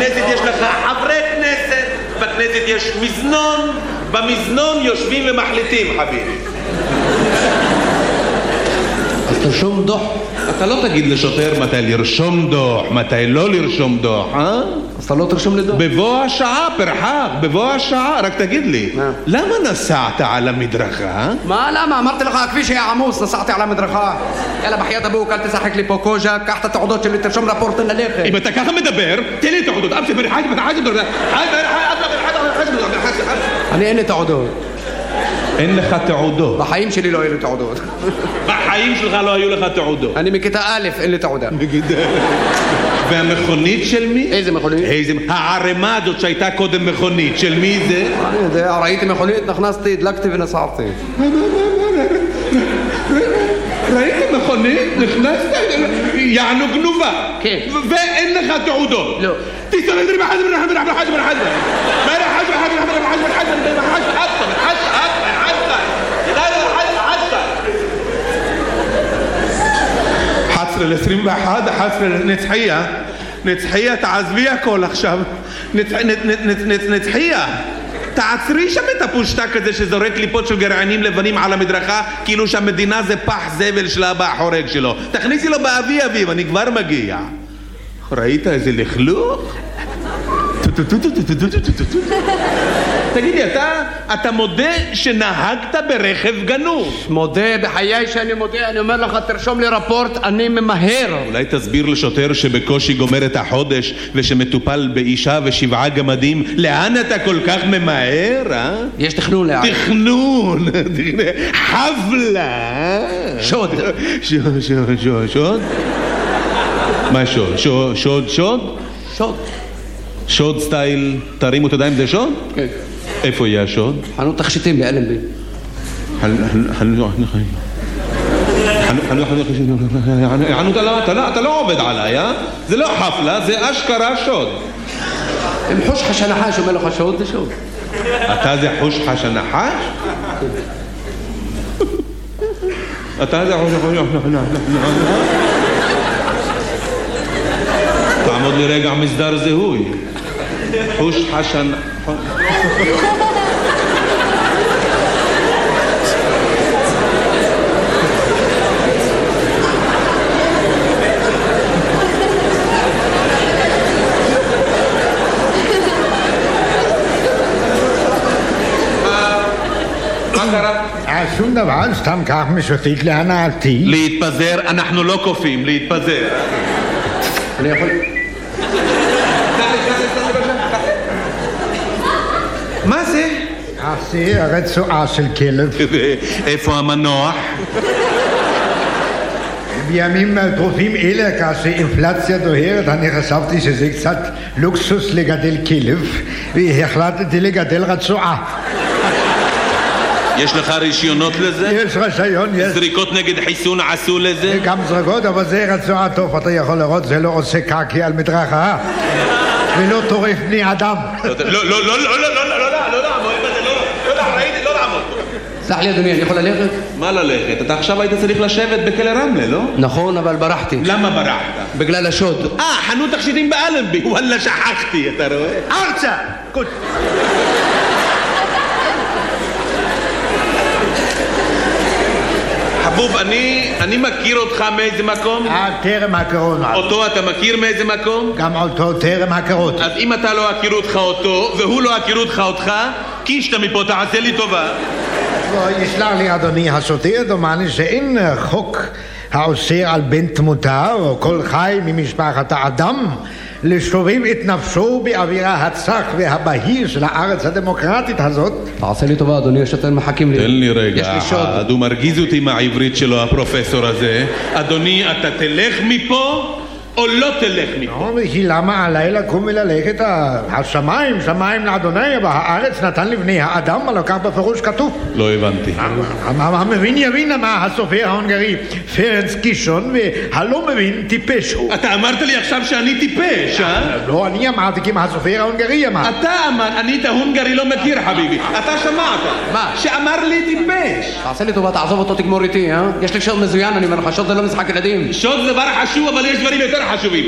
בכנסת יש לך חברי כנסת, בכנסת יש מזנון, במזנון יושבים ומחליטים, חביבי. אז תרשום דוח. אתה לא תגיד לשוטר מתי לרשום דוח, מתי לא לרשום דוח, אה? אז אתה לא תרשום לי דוח. בבוא השעה, פרחק, בבוא השעה, רק תגיד לי, למה נסעת על המדרכה? מה, למה? אמרתי לך, הכביש היה עמוס, נסעתי על המדרכה. יאללה, בחייאת אבוק, אל תשחק לי פה קוז'ה, קח את התעודות שלי, תרשום רפורט ללכת. אם אתה ככה מדבר, תן לי תעודות, אבשי ברחק, אני אין לי תעודות. אין לך תעודות. בחיים שלי לא היו לי תעודות. בחיים שלך לא היו לך תעודות. אני מכיתה א', אין לי תעודה. והמכונית של מי? איזה מכונית? הערימה הזאת שהייתה קודם מכונית, של מי זה? אני יודע, ראיתי מכונית, נכנסתי, הדלקתי ונסעתי. ראיתי מכונית, נכנסת, יענו גנובה. כן. ואין לך תעודות. לא. תסתובב לי בחז בן חז בן חז. ל-21, 11 נצחיה, נצחיה, תעזבי הכל עכשיו, נצחיה, תעצרי שם את הפושטק הזה שזורק קליפות של גרעינים לבנים על המדרכה כאילו שהמדינה זה פח זבל של אבא החורג שלו, תכניסי לו באבי אביב, אני כבר מגיע. ראית איזה לכלוך? תגיד לי, אתה מודה שנהגת ברכב גנוב? מודה, בחיי שאני מודה, אני אומר לך, תרשום לי רפורט, אני ממהר. אולי תסביר לשוטר שבקושי גומר את החודש ושמטופל באישה ו7 גמדים, לאן אתה כל כך ממהר, אה? יש תכנון לאן. תכנון, חבלה. שוד. שוד? מה שוד? שוד? שוד. שוד סטייל, תרימו את הידיים, זה שוד? כן. איפה יהיה השוד? חנות תכשיטים באלנבי. אתה לא עובד עליי, אה? זה לא חפלה, זה אשכרה שוד. אם חוש חש הנחש אומר לך שוד, זה שוד. אתה זה חוש חש הנחש? אתה זה חוש חש הנחש? תעמוד לי רגע מסדר זהוי. חוש חשן... שום דבר, סתם כך משוטט להנאתי. להתפזר, אנחנו לא קופים, להתפזר. אני יכול... מה זה? זה הרצועה של כלב. איפה המנוח? בימים טרופים אלה, כאשר אינפלציה דוהרת, אני חשבתי שזה קצת לוקסוס לגדל כלב, והחלטתי לגדל רצועה. יש לך רישיונות לזה? יש רישיון, יש. זריקות נגד חיסון עשו לזה? גם זריקות, אבל זה רצועה טוב, אתה יכול לראות, זה לא עושה קקי על מדרכה, ולא טורף בני אדם. לא לעמוד. סלח לי אדוני, אני יכול ללכת? מה ללכת? אתה עכשיו היית צריך לשבת בכלא רמלה, לא? נכון, אבל ברחתי. למה ברחת? בגלל השוד. חנות תכשיטים באלנבי, וואלה שכחתי, אתה רואה? ארצה! חבוב, אני מכיר אותך מאיזה מקום? טרם הכרות. אותו אתה מכיר מאיזה מקום? גם אותו טרם הכרות. אז אם אתה לא הכיר אותך אותו, והוא לא הכיר אותך, קישת מפה, תעשה לי טובה. יסלח לי אדוני השוטר, דומני שאין חוק האוסר על בן תמותה או כל חי ממשפחת האדם לשובב את נפשו באווירה הצח והבהיר של הארץ הדמוקרטית הזאת. תעשה לי טובה אדוני, השוטר מחכים לי. תן לי רגע, יש לי שוד. הוא מרגיז אותי מהעברית שלו הפרופסור הזה. אדוני, אתה תלך מפה או לא תלך מפה? וכי למה עליי לקום וללכת? השמיים, שמיים לאדוני, אבל הארץ נתן לבני האדם, הלא כך בפירוש כתוב. לא הבנתי. המבין יבין מה הסופר ההונגרי פרנץ קישון, והלא מבין טיפש הוא. אתה אמרת לי עכשיו שאני טיפש, אה? לא, אני אמרתי כי מה הסופר ההונגרי אמר. אתה אמר, אני את ההונגרי לא מכיר חביבי. אתה שמעת. מה? שאמר לי טיפש. תעשה לי טובה, תעזוב אותו, תגמור איתי, אה? יש לי שוד מזוין, אני אומר לך, שוד זה לא משחק ילדים. שוד זה דבר חשוב, אבל יש דברים יותר חשובים.